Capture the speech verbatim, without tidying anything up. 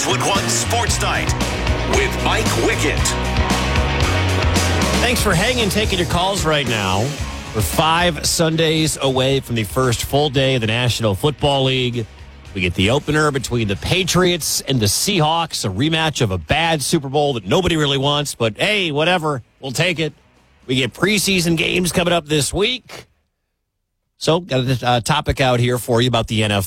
Westwood One Sports Night with Mike Wickett. Thanks for hanging, taking your calls right now. We're five Sundays away from the first full day of the National Football League. We get the opener between the Patriots and the Seahawks, a rematch of a bad Super Bowl that nobody really wants, but hey, whatever, we'll take it. We get preseason games coming up this week. So, got a uh, topic out here for you about the N F L.